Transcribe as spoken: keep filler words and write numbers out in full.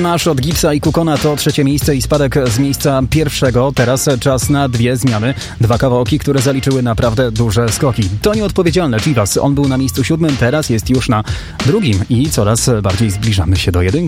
Masz od Gipsa i Kukona to trzecie miejsce i spadek z miejsca pierwszego. Teraz czas na dwie zmiany. Dwa kawałki, które zaliczyły naprawdę duże skoki. To nieodpowiedzialne. Chivas, on był na miejscu siódmym, teraz jest już na drugim i coraz bardziej zbliżamy się do jedynki.